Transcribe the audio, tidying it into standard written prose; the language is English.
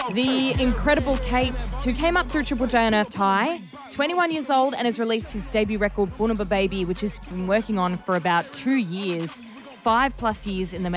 The incredible Capes, who came up through Triple J on Earth High, 21 years old and has released his debut record, Boonaba Baby, which he's been working on for about 2 years, 5+ years in the